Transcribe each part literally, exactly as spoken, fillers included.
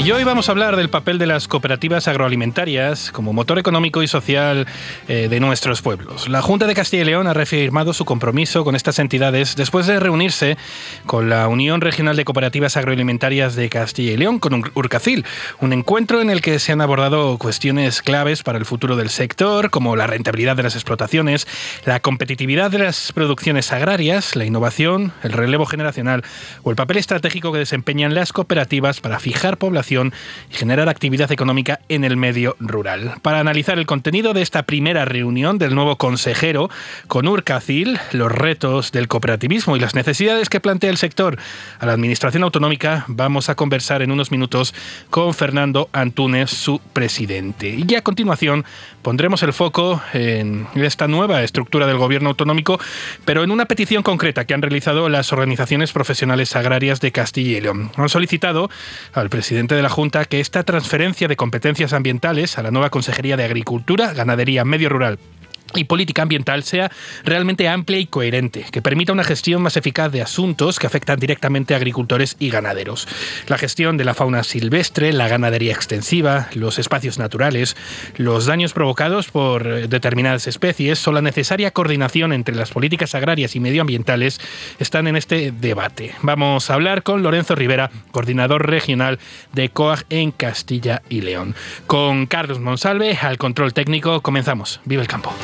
Y hoy vamos a hablar del papel de las cooperativas agroalimentarias como motor económico y social eh, de nuestros pueblos. La Junta de Castilla y León ha reafirmado su compromiso con estas entidades después de reunirse con la Unión Regional de Cooperativas Agroalimentarias de Castilla y León, con Urcacil, un encuentro en el que se han abordado cuestiones claves para el futuro del sector, como la rentabilidad de las explotaciones, la competitividad de las producciones agrarias, la innovación, el relevo generacional o el papel estratégico que desempeñan las cooperativas para fijar población y generar actividad económica en el medio rural. Para analizar el contenido de esta primera reunión del nuevo consejero con Urcacil, los retos del cooperativismo y las necesidades que plantea el sector a la Administración Autonómica, vamos a conversar en unos minutos con Fernando Antúnez, su presidente. Y a continuación pondremos el foco en esta nueva estructura del Gobierno autonómico, pero en una petición concreta que han realizado las organizaciones profesionales agrarias de Castilla y León. Han solicitado al presidente de la Junta que esta transferencia de competencias ambientales a la nueva Consejería de Agricultura, Ganadería, Medio Rural y política ambiental sea realmente amplia y coherente, que permita una gestión más eficaz de asuntos que afectan directamente a agricultores y ganaderos. La gestión de la fauna silvestre, la ganadería extensiva, los espacios naturales, los daños provocados por determinadas especies o la necesaria coordinación entre las políticas agrarias y medioambientales están en este debate. Vamos a hablar con Lorenzo Rivera, coordinador regional de COAG en Castilla y León. Con Carlos Monsalve al control técnico, comenzamos. ¡Vive el campo!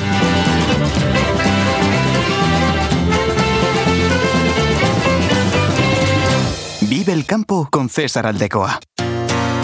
Vive el campo con César Aldecoa.